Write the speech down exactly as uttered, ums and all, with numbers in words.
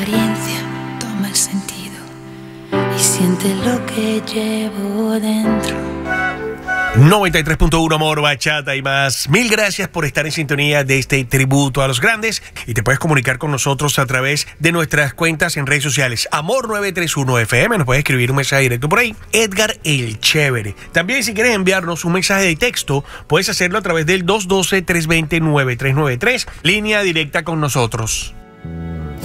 experiencia toma el sentido y siente lo que llevo dentro. noventa y tres punto uno Amor, Bachata y más. Mil gracias por estar en sintonía de este tributo a los grandes, y te puedes comunicar con nosotros a través de nuestras cuentas en redes sociales. Amor nueve tres uno F M, nos puedes escribir un mensaje directo por ahí. Edgar el Chévere. También, si quieres enviarnos un mensaje de texto, puedes hacerlo a través del dos uno dos, tres dos cero, nueve tres nueve tres, línea directa con nosotros.